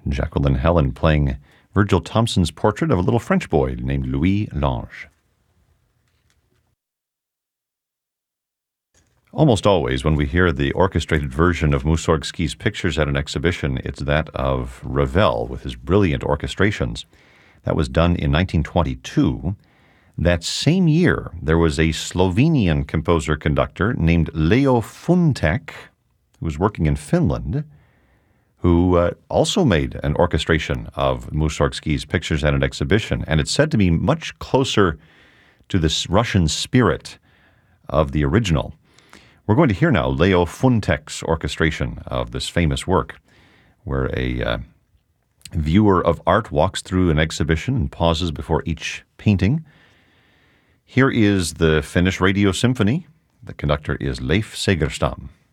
Jacqueline Helen playing Virgil Thomson's portrait of a little French boy named Louis Lange. Almost always, when we hear the orchestrated version of Mussorgsky's pictures at an exhibition, it's that of Ravel with his brilliant orchestrations. That was done in 1922. That same year, there was a Slovenian composer-conductor named Leo Funtek, who was working in Finland, who also made an orchestration of Mussorgsky's pictures at an exhibition, and it's said to be much closer to this Russian spirit of the original. We're going to hear now Leo Funtek's orchestration of this famous work, where a viewer of art walks through an exhibition and pauses before each painting. Here is the Finnish Radio Symphony. The conductor is Leif Segerstam.